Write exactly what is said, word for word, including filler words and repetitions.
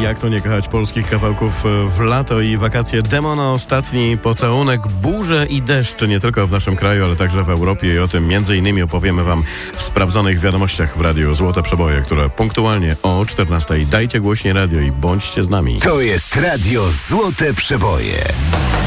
Jak to nie kochać polskich kawałków w lato i wakacje? Demona, ostatni pocałunek, burze i deszcz nie tylko w naszym kraju, ale także w Europie i o tym między innymi opowiemy wam w sprawdzonych wiadomościach w radiu Złote Przeboje, które punktualnie o czternastej. Dajcie głośniej radio i bądźcie z nami. To jest radio Złote Przeboje.